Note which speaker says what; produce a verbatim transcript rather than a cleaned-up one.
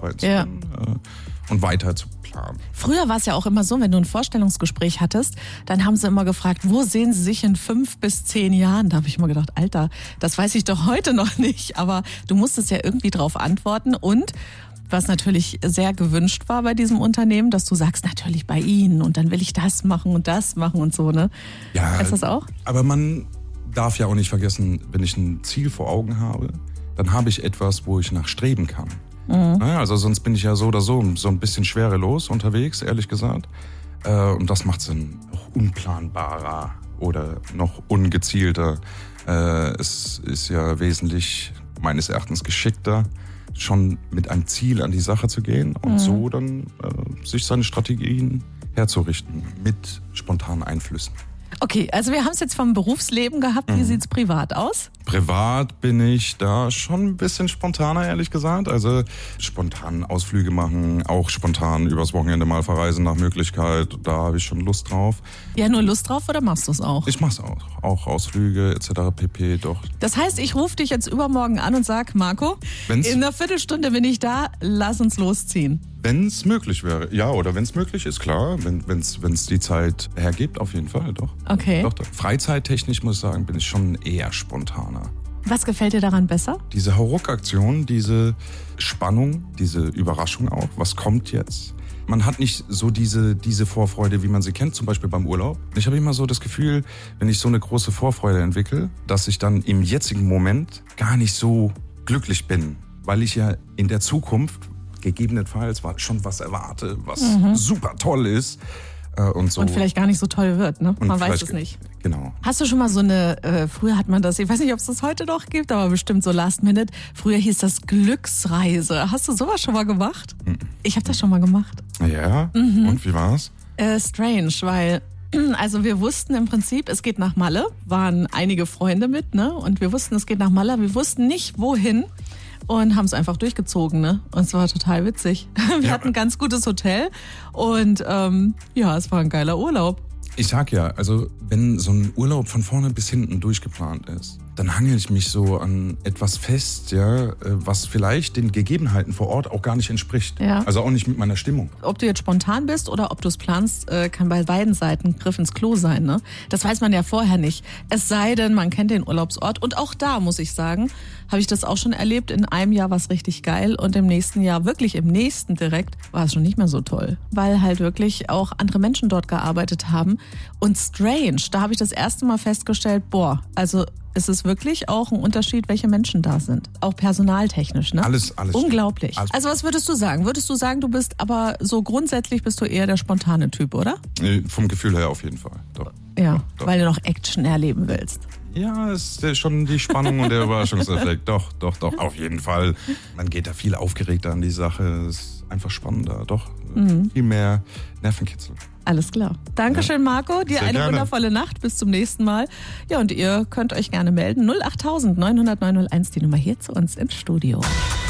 Speaker 1: arbeiten zu
Speaker 2: Ja.
Speaker 1: können äh, und weiter zu planen.
Speaker 2: Früher war es ja auch immer so, wenn du ein Vorstellungsgespräch hattest, dann haben sie immer gefragt, wo sehen sie sich in fünf bis zehn Jahren? Da habe ich immer gedacht, Alter, das weiß ich doch heute noch nicht. Aber du musstest ja irgendwie drauf antworten. Und was natürlich sehr gewünscht war bei diesem Unternehmen, dass du sagst, natürlich bei Ihnen und dann will ich das machen und das machen und so, ne?
Speaker 1: Ja,
Speaker 2: Ist das auch?
Speaker 1: aber man darf ja auch nicht vergessen, wenn ich ein Ziel vor Augen habe, dann habe ich etwas, wo ich nachstreben kann. Mhm. Naja, also sonst bin ich ja so oder so so ein bisschen schwerelos unterwegs, ehrlich gesagt. Äh, und das macht es dann auch unplanbarer oder noch ungezielter. Äh, es ist ja wesentlich meines Erachtens geschickter, schon mit einem Ziel an die Sache zu gehen und mhm. so dann äh, sich seine Strategien herzurichten mit spontanen Einflüssen.
Speaker 2: Okay, also wir haben es jetzt vom Berufsleben gehabt. Wie mhm. sieht's privat aus?
Speaker 1: Privat bin ich da schon ein bisschen spontaner, ehrlich gesagt. Also spontan Ausflüge machen, auch spontan übers Wochenende mal verreisen nach Möglichkeit. Da habe ich schon Lust drauf.
Speaker 2: Ja, nur Lust drauf oder machst du es auch?
Speaker 1: Ich mach's auch. Auch Ausflüge et cetera pp. Doch.
Speaker 2: Das heißt, ich rufe dich jetzt übermorgen an und sag, Marco,
Speaker 1: Wenn's,
Speaker 2: in einer Viertelstunde bin ich da, lass uns losziehen.
Speaker 1: Wenn es möglich wäre. Ja, oder wenn es möglich ist, klar. Wenn es die Zeit hergibt, auf jeden Fall, doch.
Speaker 2: Okay.
Speaker 1: Doch, doch. Freizeittechnisch, muss ich sagen, bin ich schon eher spontaner.
Speaker 2: Was gefällt dir daran besser?
Speaker 1: Diese Hauruck-Aktion, diese Spannung, diese Überraschung auch. Was kommt jetzt? Man hat nicht so diese, diese Vorfreude, wie man sie kennt, zum Beispiel beim Urlaub. Ich habe immer so das Gefühl, wenn ich so eine große Vorfreude entwickle, dass ich dann im jetzigen Moment gar nicht so glücklich bin, weil ich ja in der Zukunft gegebenenfalls schon was erwarte, was mhm. super toll ist. Äh, und, so.
Speaker 2: Und vielleicht gar nicht so toll wird, ne?
Speaker 1: Und
Speaker 2: Man weiß es nicht.
Speaker 1: Genau.
Speaker 2: Hast du schon mal so eine, äh, früher hat man das, ich weiß nicht, ob es das heute noch gibt, aber bestimmt so Last Minute. Früher hieß das Glücksreise. Hast du sowas schon mal gemacht? Mhm. Ich habe das schon mal gemacht.
Speaker 1: Ja?
Speaker 2: Mhm.
Speaker 1: Und wie war's?
Speaker 2: Äh, strange, weil also wir wussten im Prinzip, es geht nach Malle, waren einige Freunde mit, ne? Und wir wussten, es geht nach Malle, wir wussten nicht, wohin. Und haben es einfach durchgezogen, ne? Und es war total witzig. Wir ja. hatten ein ganz gutes Hotel und ähm, ja, es war ein geiler Urlaub.
Speaker 1: Ich sag ja, also wenn so ein Urlaub von vorne bis hinten durchgeplant ist, dann hangel ich mich so an etwas fest, ja, was vielleicht den Gegebenheiten vor Ort auch gar nicht entspricht.
Speaker 2: Ja.
Speaker 1: Also auch nicht mit meiner Stimmung.
Speaker 2: Ob du jetzt spontan bist oder ob du es planst, kann bei beiden Seiten Griff ins Klo sein, ne? Das weiß man ja vorher nicht. Es sei denn, man kennt den Urlaubsort. Und auch da, muss ich sagen, habe ich das auch schon erlebt. In einem Jahr war es richtig geil und im nächsten Jahr, wirklich im nächsten direkt, war es schon nicht mehr so toll. Weil halt wirklich auch andere Menschen dort gearbeitet haben. Und strange, da habe ich das erste Mal festgestellt, boah, also es ist wirklich auch ein Unterschied, welche Menschen da sind. Auch personaltechnisch, ne?
Speaker 1: Alles, alles.
Speaker 2: Unglaublich.
Speaker 1: Alles.
Speaker 2: Also was würdest du sagen? Würdest du sagen, du bist aber so grundsätzlich bist du eher der spontane Typ, oder?
Speaker 1: Vom Gefühl her auf jeden Fall, doch.
Speaker 2: Ja,
Speaker 1: doch, doch.
Speaker 2: Weil du noch Action erleben willst.
Speaker 1: Ja, es ist schon die Spannung und der Überraschungseffekt. Doch, doch, doch, auf jeden Fall. Man geht da viel aufgeregter an die Sache. Es ist einfach spannender, doch. Mhm. Viel mehr Nervenkitzel.
Speaker 2: Alles klar. Dankeschön, Marco. Dir
Speaker 1: Sehr
Speaker 2: eine
Speaker 1: gerne.
Speaker 2: wundervolle Nacht. Bis zum nächsten Mal. Ja, und ihr könnt euch gerne melden. null acht neun null null neun null eins, die Nummer hier zu uns ins Studio.